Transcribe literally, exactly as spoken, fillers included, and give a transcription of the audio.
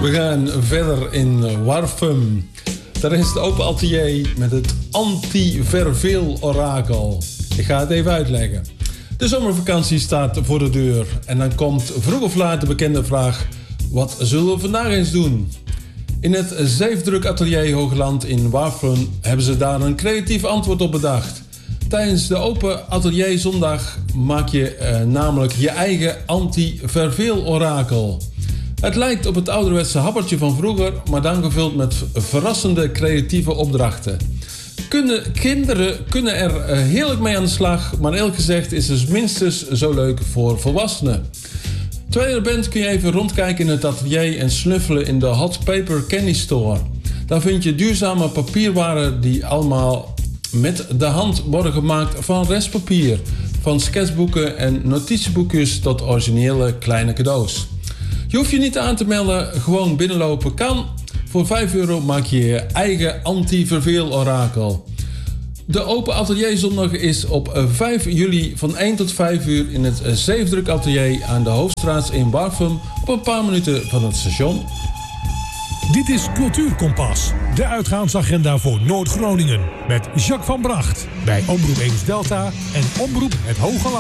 We gaan verder in Warfum. Daar is het open atelier met het anti-verveel-orakel. Ik ga het even uitleggen. De zomervakantie staat voor de deur. En dan komt vroeg of laat de bekende vraag: wat zullen we vandaag eens doen? In het zeefdrukatelier Hoogland in Warfum hebben ze daar een creatief antwoord op bedacht. Tijdens de open atelier zondag maak je eh, namelijk je eigen anti-verveel-orakel. Het lijkt op het ouderwetse happertje van vroeger, maar dan gevuld met verrassende creatieve opdrachten. Kunnen, kinderen kunnen er uh, heerlijk mee aan de slag, maar eerlijk gezegd is het minstens zo leuk voor volwassenen. Terwijl je er bent kun je even rondkijken in het atelier en snuffelen in de Hot Paper Candy Store. Daar vind je duurzame papierwaren die allemaal met de hand worden gemaakt van restpapier. Van sketchboeken en notitieboekjes tot originele kleine cadeaus. Je hoeft je niet aan te melden, gewoon binnenlopen kan. Voor vijf euro maak je je eigen anti-verveel-orakel. De open atelierzondag is op vijf juli van één tot vijf uur in het zeefdrukatelier aan de Hoofdstraat in Warfum op een paar minuten van het station. Dit is Cultuurkompas, de uitgaansagenda voor Noord-Groningen. Met Jacques van Bracht bij Omroep Eems Delta en Omroep Het Hoge Land.